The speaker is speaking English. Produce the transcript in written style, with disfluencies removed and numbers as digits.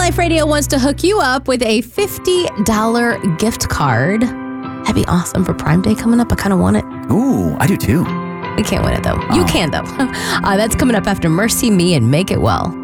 Life Radio wants to hook you up with a $50 gift card. That'd be awesome for Prime Day coming up. I kind of want it. Ooh, I do too. We can't win it, though. You can, though. That's coming up after Mercy Me and Make It Well.